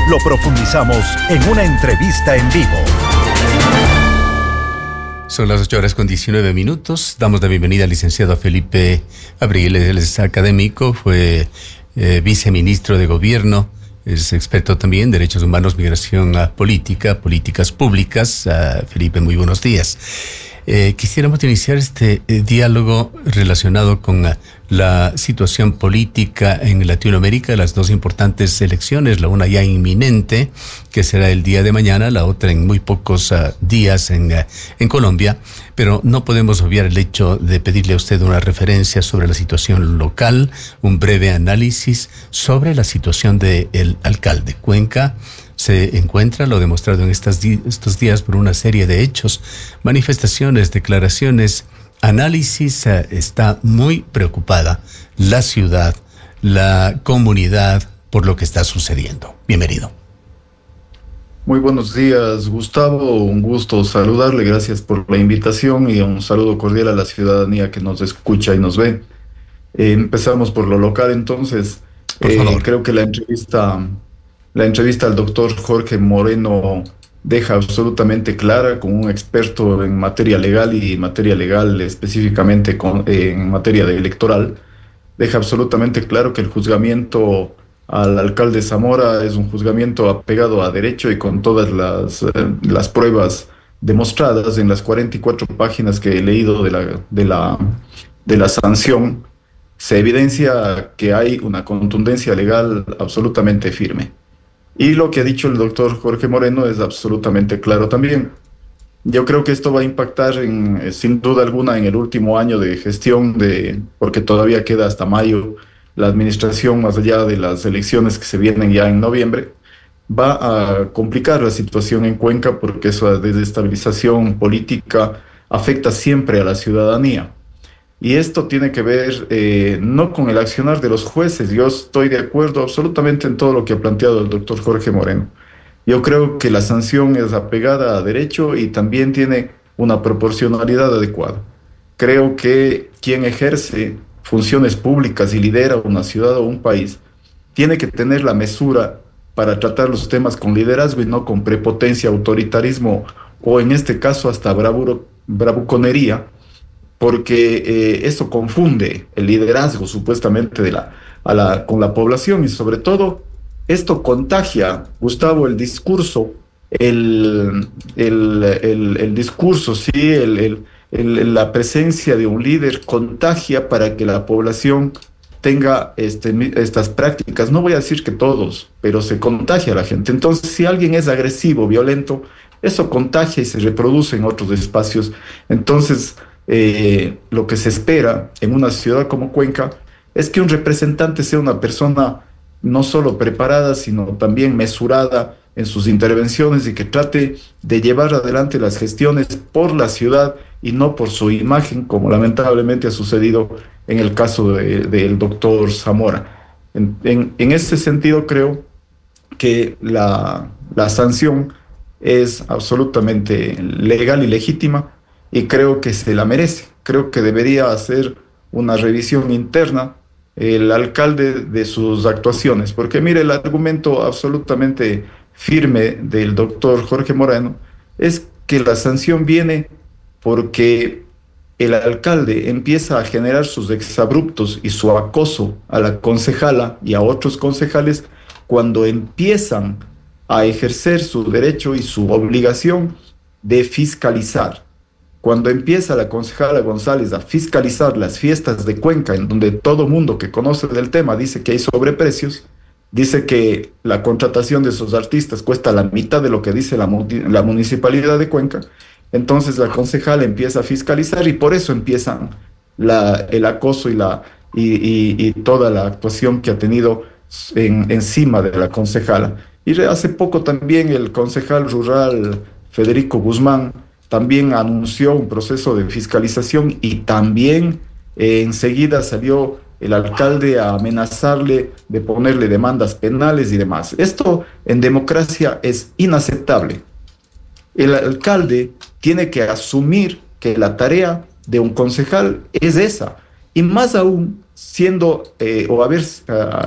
lo profundizamos en una entrevista en vivo. Son las 8:19. Damos la bienvenida al licenciado Felipe Abril. Él es académico, fue viceministro de gobierno, es experto también en derechos humanos, migración política, políticas públicas. Felipe, muy buenos días. Quisiéramos iniciar este diálogo relacionado con la situación política en Latinoamérica, las dos importantes elecciones, la una ya inminente, que será el día de mañana, la otra en muy pocos días en Colombia, pero no podemos obviar el hecho de pedirle a usted una referencia sobre la situación local, un breve análisis sobre la situación del alcalde. Cuenca se encuentra, lo demostrado en estos días, por una serie de hechos, manifestaciones, declaraciones, análisis. Está muy preocupada la ciudad, la comunidad por lo que está sucediendo. Bienvenido. Muy buenos días, Gustavo. Un gusto saludarle. Gracias por la invitación y un saludo cordial a la ciudadanía que nos escucha y nos ve. Empezamos por lo local, entonces. Por favor. Creo que la entrevista al doctor Jorge Moreno deja absolutamente clara, como un experto en materia legal y materia legal específicamente en materia de electoral, deja absolutamente claro que el juzgamiento al alcalde Zamora es un juzgamiento apegado a derecho y con todas las pruebas demostradas en las 44 páginas que he leído de la sanción. Se evidencia que hay una contundencia legal absolutamente firme. Y lo que ha dicho el doctor Jorge Moreno es absolutamente claro también. Yo creo que esto va a impactar sin duda alguna en el último año de gestión, porque todavía queda hasta mayo la administración, más allá de las elecciones que se vienen ya en noviembre. Va a complicar la situación en Cuenca porque esa desestabilización política afecta siempre a la ciudadanía. Y esto tiene que ver no con el accionar de los jueces. Yo estoy de acuerdo absolutamente en todo lo que ha planteado el doctor Jorge Moreno. Yo creo que la sanción es apegada a derecho y también tiene una proporcionalidad adecuada. Creo que quien ejerce funciones públicas y lidera una ciudad o un país tiene que tener la mesura para tratar los temas con liderazgo y no con prepotencia, autoritarismo o en este caso hasta bravuconería, porque eso confunde el liderazgo supuestamente con la población y sobre todo esto contagia, Gustavo, el discurso, el discurso, sí, la presencia de un líder contagia para que la población tenga estas prácticas. No voy a decir que todos, pero se contagia a la gente. Entonces, si alguien es agresivo, violento, eso contagia y se reproduce en otros espacios. Entonces, lo que se espera en una ciudad como Cuenca es que un representante sea una persona no solo preparada, sino también mesurada en sus intervenciones y que trate de llevar adelante las gestiones por la ciudad y no por su imagen, como lamentablemente ha sucedido en el caso del doctor Zamora. En este sentido, creo que la sanción es absolutamente legal y legítima, y creo que se la merece. Creo que debería hacer una revisión interna el alcalde de sus actuaciones, porque mire, el argumento absolutamente firme del doctor Jorge Moreno es que la sanción viene porque el alcalde empieza a generar sus exabruptos y su acoso a la concejala y a otros concejales cuando empiezan a ejercer su derecho y su obligación de fiscalizar. Cuando empieza la concejala González a fiscalizar las fiestas de Cuenca, en donde todo mundo que conoce del tema dice que hay sobreprecios, dice que la contratación de esos artistas cuesta la mitad de lo que dice la municipalidad de Cuenca, entonces la concejala empieza a fiscalizar y por eso empiezan el acoso y toda la actuación que ha tenido encima de la concejala. Y hace poco también el concejal rural Federico Guzmán también anunció un proceso de fiscalización y también enseguida salió el alcalde a amenazarle de ponerle demandas penales y demás. Esto en democracia es inaceptable. El alcalde tiene que asumir que la tarea de un concejal es esa, y más aún siendo o haber